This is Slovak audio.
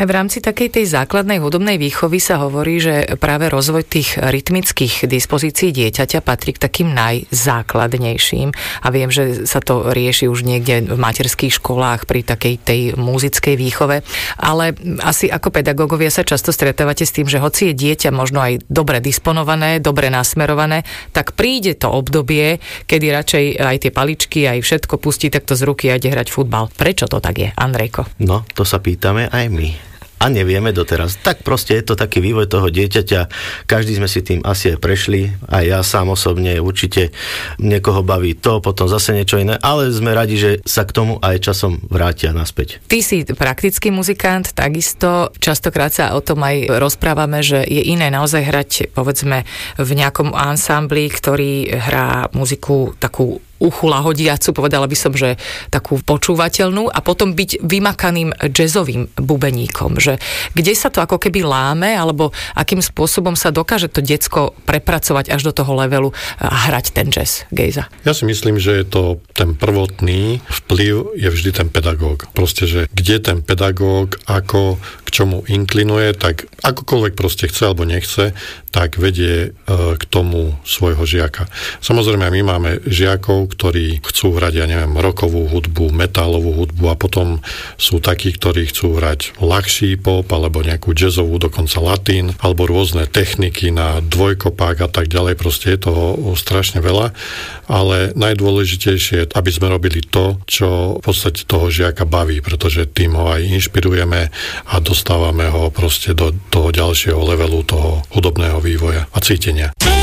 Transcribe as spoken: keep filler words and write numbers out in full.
V rámci takej tej základnej hudobnej výchovy sa hovorí, že práve rozvoj tých rytmických dispozícií dieťaťa patrí k takým najzákladnejším. A viem, že sa to rieši už niekde v materských školách pri takej tej muzickej výchove. Ale asi ako pedagógovia sa často stretávate s tým, že hoci je dieťa možno aj dobre disponované, dobre nasmerované, tak príde to obdobie, kedy radšej aj tie paličky, aj všetko pustí takto z ruky a ide hrať futbal. Prečo to tak je, Andrejko? No, to sa pýtame aj my. A nevieme doteraz. Tak proste je to taký vývoj toho dieťaťa. Každý sme si tým asi aj prešli. A ja sám osobne určite niekoho baví to, potom zase niečo iné. Ale sme radi, že sa k tomu aj časom vrátia naspäť. Ty si praktický muzikant, takisto. Častokrát sa o tom aj rozprávame, že je iné naozaj hrať, povedzme, v nejakom ansambli, ktorý hrá muziku takú uchu lahodiacu, povedala by som, že takú počúvateľnú, a potom byť vymakaným jazzovým bubeníkom, že kde sa to ako keby láme, alebo akým spôsobom sa dokáže to decko prepracovať až do toho levelu a hrať ten jazz, Gejza? Ja si myslím, že je to ten prvotný vplyv je vždy ten pedagóg. Proste, že kde ten pedagóg, ako k čomu inklinuje, tak akokoľvek proste chce alebo nechce, tak vedie k tomu svojho žiaka. Samozrejme, my máme žiakov, ktorí chcú hrať, ja neviem, rockovú hudbu, metálovú hudbu, a potom sú takí, ktorí chcú hrať ľahší pop, alebo nejakú jazzovú, dokonca latín, alebo rôzne techniky na dvojkopák a tak ďalej. Proste je toho strašne veľa, ale najdôležitejšie je, aby sme robili to, čo v podstate toho žiaka baví, pretože tým ho aj inšpirujeme a dostávame ho proste do toho ďalšieho levelu toho hudobného vývoja a cítenia.